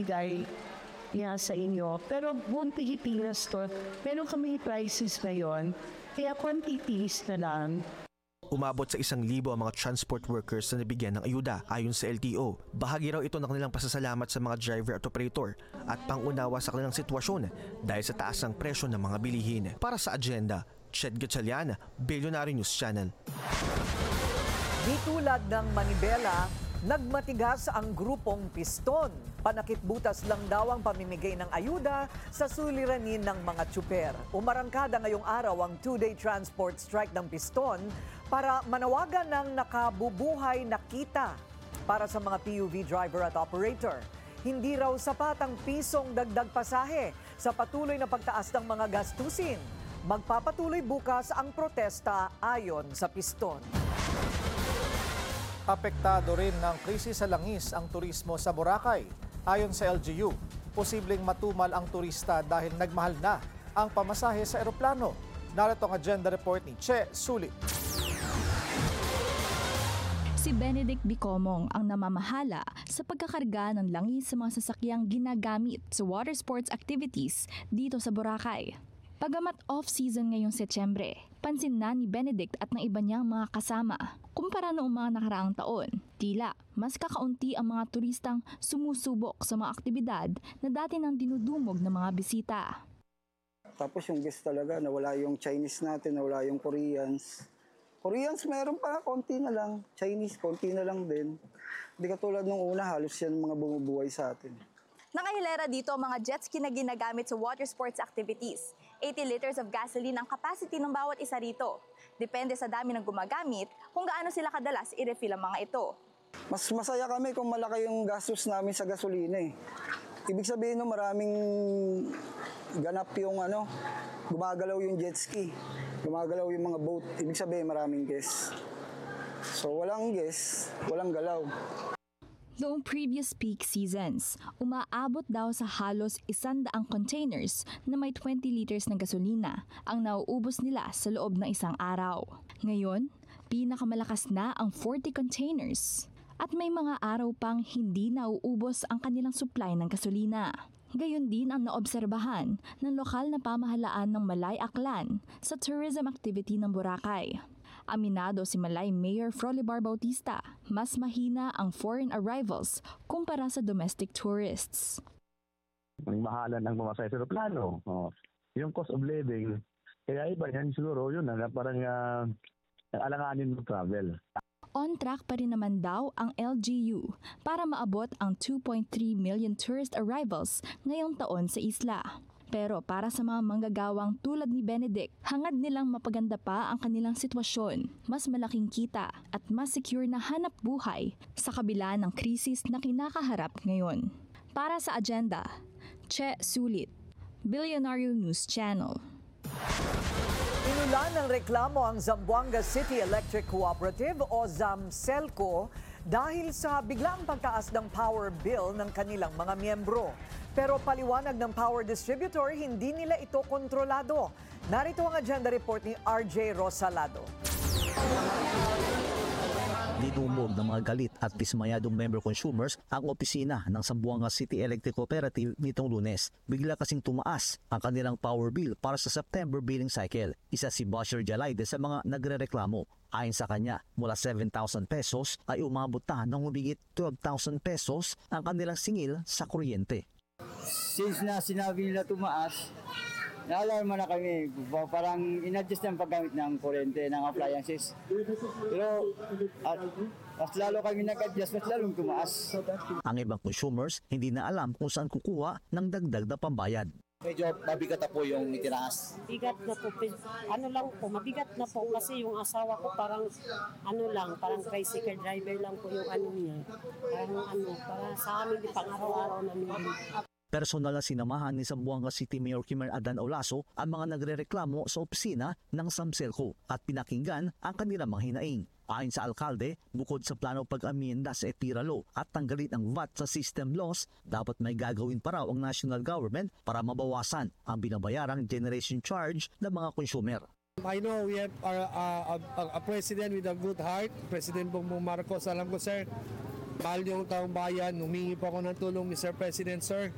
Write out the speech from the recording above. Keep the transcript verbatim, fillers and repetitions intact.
ibibigay niya sa inyo. Pero buong Pilipinas to, meron kami prices ngayon, kaya quantities na lang. Umabot sa isang libo ang mga transport workers na nabigyan ng ayuda ayon sa L T O. Bahagi raw ito ng kanilang pasasalamat sa mga driver at operator at pangunawa sa kanilang sitwasyon dahil sa taas ng presyo ng mga bilihin. Para sa Agenda, Ched Gatchalian, Billionaire News Channel. Di tulad ng Manibela, nagmatigas ang grupong Piston. Panakitbutas lang daw ang pamimigay ng ayuda sa suliranin ng mga tsuper. Umarangkada ngayong araw ang two-day transport strike ng Piston para manawagan ng nakabubuhay na kita para sa mga P U V driver at operator. Hindi raw sapat ang pisong dagdag pasahe sa patuloy na pagtaas ng mga gastusin. Magpapatuloy bukas ang protesta ayon sa Piston. Apektado rin ng krisis sa langis ang turismo sa Boracay. Ayon sa L G U, posibleng matumal ang turista dahil nagmahal na ang pamasahe sa eroplano. Narito ang agenda report ni Che Sulit. Si Benedict Bicomong ang namamahala sa pagkakarga ng langis sa mga sasakyang ginagamit sa water sports activities dito sa Boracay. Pagamat off-season ngayong Setyembre, pansin na ni Benedict at ng iba niyang mga kasama. Kumpara noong mga nakaraang taon, tila mas kakaunti ang mga turistang sumusubok sa mga aktibidad na dati nang dinudumog ng mga bisita. Tapos yung guest talaga, nawala yung Chinese natin, nawala yung Koreans. Koreans meron pa, konti na lang. Chinese, konti na lang din. Hindi katulad nung una, halos yan mga bumubuhay sa atin. Nakahilera dito ang mga jet ski na ginagamit sa water sports activities. eighty liters of gasoline ang capacity ng bawat isa rito. Depende sa dami ng gumagamit kung gaano sila kadalas i-refill ang mga ito. Mas masaya kami kung malaki yung gastos namin sa gasolina eh. Ibig sabihin no, maraming ganap yung ano, gumagalaw yung jet ski, gumagalaw yung mga boat. Ibig sabihin maraming guests. So walang guests, walang galaw. Noong previous peak seasons, umaabot daw sa halos isandaang containers na may twenty liters ng gasolina ang nauubos nila sa loob ng isang araw. Ngayon, pinakamalakas na ang forty containers at may mga araw pang hindi nauubos ang kanilang supply ng gasolina. Gayon din ang naobserbahan ng lokal na pamahalaan ng Malay Aklan sa tourism activity ng Boracay. Aminado si Malay Mayor Frolibar Bautista, mas mahina ang foreign arrivals kumpara sa domestic tourists. Ang mahalan ng pamasahe sa aeroplano, oh, yung cost of living, kaya iba yan siguro yun na parang uh, alanganin ng travel. On track pa rin naman daw ang L G U para maabot ang two point three million tourist arrivals ngayong taon sa isla. Pero para sa mga manggagawang tulad ni Benedict, hangad nilang mapaganda pa ang kanilang sitwasyon, mas malaking kita at mas secure na hanap buhay sa kabila ng krisis na kinakaharap ngayon. Para sa Agenda, Che Sulit, Billionaire News Channel. Inulan ng reklamo ang Zamboanga City Electric Cooperative o ZAMCELCO dahil sa biglaang pagtaas ng power bill ng kanilang mga miyembro. Pero paliwanag ng power distributor, hindi nila ito kontrolado. Narito ang agenda report ni R J Rosalado. Dinumog ng mga galit at dismayadong member consumers ang opisina ng Zamboanga City Electric Cooperative nitong Lunes. Bigla kasing tumaas ang kanilang power bill para sa September billing cycle. Isa si Basher Jalaide sa mga nagrereklamo. Ayon sa kanya, mula seven thousand pesos ay umabot na ng humigit twelve thousand pesos ang kanilang singil sa kuryente. Since na sinabi nila tumaas, naalarma na kami. Parang in-adjust ng paggamit ng kuryente, ng appliances. Pero at, mas lalo kami nag-adjust, mas lalong tumaas. Ang ibang consumers hindi na alam kung saan kukuha ng dagdag na pambayad. Medyo mabigat na po yung itinaas. Bigat na po. Ano lang po, mabigat na po kasi yung asawa ko parang ano lang, parang tricycle driver lang po yung ano niya. Parang ano, para sa amin, pang araw-araw namin. Personal na sinamahan ni Zamboanga City Mayor Kimer Adan Olaso ang mga nagrereklamo sa opisina ng ZAMCELCO at pinakinggan ang kanilang mga hinaing. Ayon sa alkalde, bukod sa plano pag-amienda sa ETIRA Law at tanggalin ang V A T sa system laws, dapat may gagawin pa raw ang national government para mabawasan ang binabayarang generation charge ng mga consumer. I know we have our, uh, a, a president with a good heart, President Bongbong Marcos. Alam ko, sir, Mahal yung taong bayan, humingi po ako ng tulong, Mister President, sir.